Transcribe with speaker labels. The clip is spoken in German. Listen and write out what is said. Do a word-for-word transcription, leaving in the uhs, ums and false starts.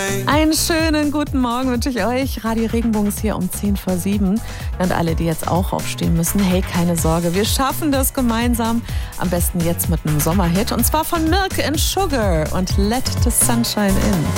Speaker 1: Einen schönen guten Morgen wünsche ich euch. Radio Regenbogen ist hier um zehn vor sieben. Und alle, die jetzt auch aufstehen müssen, hey, keine Sorge, wir schaffen das gemeinsam. Am besten jetzt mit einem Sommerhit. Und zwar von Milk and Sugar und Let the Sunshine In.